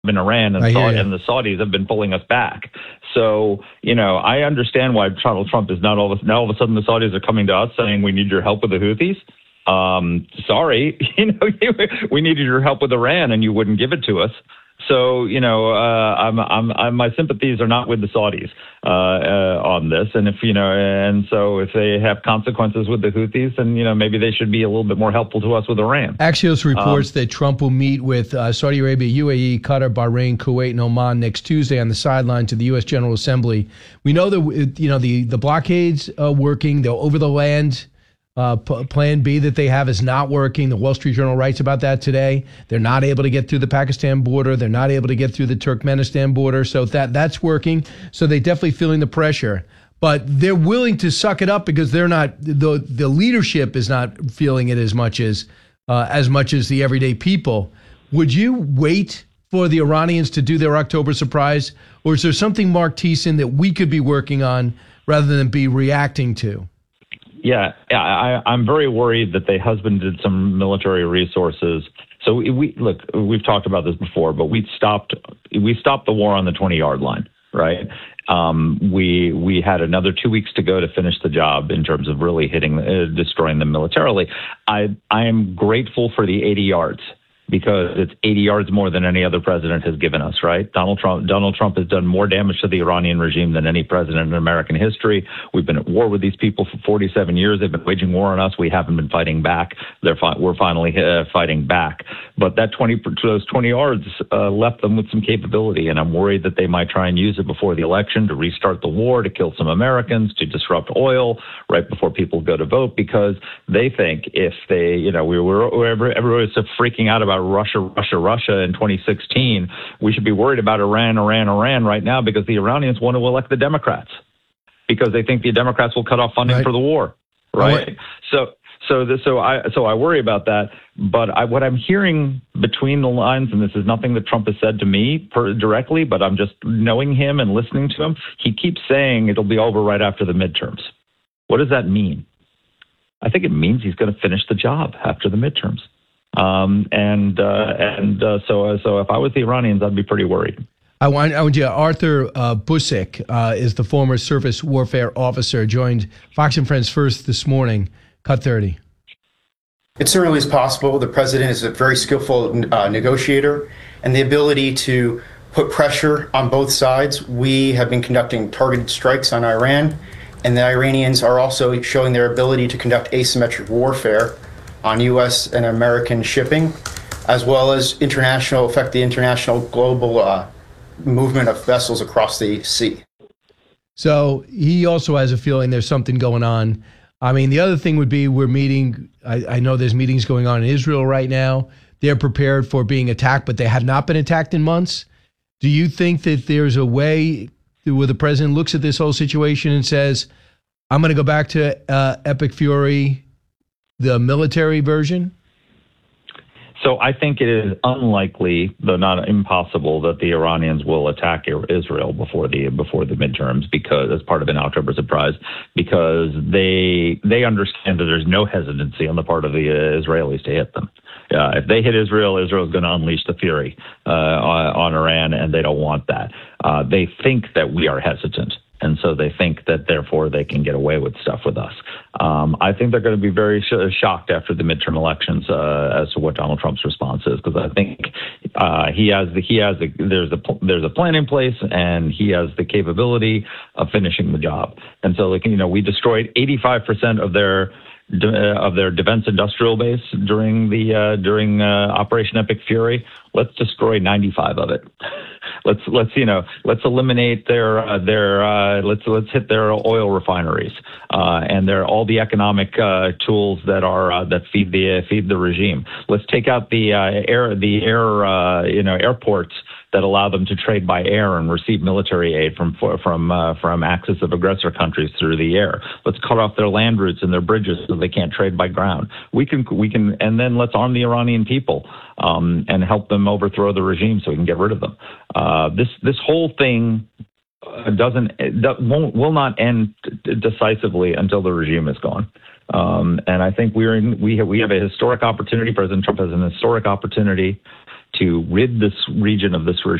in Iran, and the Saudis have been pulling us back. So, I understand why Donald Trump is now all of a sudden the Saudis are coming to us saying we need your help with the Houthis. Sorry, we needed your help with Iran and you wouldn't give it to us. So, my sympathies are not with the Saudis on this, and so if they have consequences with the Houthis, then maybe they should be a little bit more helpful to us with Iran. Axios reports that Trump will meet with Saudi Arabia, UAE, Qatar, Bahrain, Kuwait, and Oman next Tuesday on the sideline to the U.S. General Assembly. We know that the blockades working, the over the land. Plan B that they have is not working. The Wall Street Journal writes about that today. They're not able to get through the Pakistan border. They're not able to get through the Turkmenistan border. So that's working. So they're definitely feeling the pressure. But they're willing to suck it up because they're not, the leadership is not feeling it as much as the everyday people. Would you wait for the Iranians to do their October surprise? Or is there something, Mark Thiessen, that we could be working on rather than be reacting to? Yeah, I'm very worried that they husbanded some military resources. So we've talked about this before, but we stopped the war on the 20-yard line, right? We had another 2 weeks to go to finish the job in terms of really destroying them militarily. I am grateful for the 80 yards. Because it's 80 yards more than any other president has given us, right? Donald Trump has done more damage to the Iranian regime than any president in American history. We've been at war with these people for 47 years. They've been waging war on us. We haven't been fighting back. We're finally fighting back. But those 20 yards left them with some capability, and I'm worried that they might try and use it before the election to restart the war, to kill some Americans, to disrupt oil right before people go to vote, because they think if they, everybody's so freaking out about Russia in 2016, we should be worried about Iran right now because the Iranians want to elect the Democrats because they think the Democrats will cut off funding for the war, right? So I worry about that. But what I'm hearing between the lines, and this is nothing that Trump has said to me directly, but I'm just knowing him and listening to him, he keeps saying it'll be over right after the midterms. What does that mean? I think it means he's going to finish the job after the midterms. So if I was the Iranians, I'd be pretty worried. I want you. Arthur Busick is the former surface warfare officer, joined Fox and Friends First this morning. Cut 30. It certainly is possible. The president is a very skillful negotiator, and the ability to put pressure on both sides. We have been conducting targeted strikes on Iran, and the Iranians are also showing their ability to conduct asymmetric warfare on U.S. and American shipping, as well as affect the international global movement of vessels across the sea. So he also has a feeling there's something going on. I mean, the other thing would be we're meeting, I know there's meetings going on in Israel right now. They're prepared for being attacked, but they have not been attacked in months. Do you think that there's a way where the president looks at this whole situation and says, I'm going to go back to Epic Fury, the military version? So I think it is unlikely, though not impossible, that the Iranians will attack Israel before the midterms, because as part of an October surprise, because they understand that there's no hesitancy on the part of the Israelis to hit them. If they hit Israel, Israel is going to unleash the fury on Iran, and they don't want that. They think that we are hesitant. And so they think that, therefore, they can get away with stuff with us. I think they're going to be very shocked after the midterm elections as to what Donald Trump's response is, because I think there's a plan in place, and he has the capability of finishing the job. And so, we destroyed 85% of their defense industrial base during Operation Epic Fury. Let's destroy 95 of it. Let's eliminate let's hit their oil refineries and all the economic tools that feed the regime. Let's take out the airports that allow them to trade by air and receive military aid from axis of aggressor countries through the air. Let's cut off their land routes and their bridges so they can't trade by ground. We can, and then let's arm the Iranian people and help them overthrow the regime so we can get rid of them. This whole thing will not end decisively until the regime is gone. And I think we have a historic opportunity. President Trump has an historic opportunity to rid this region of this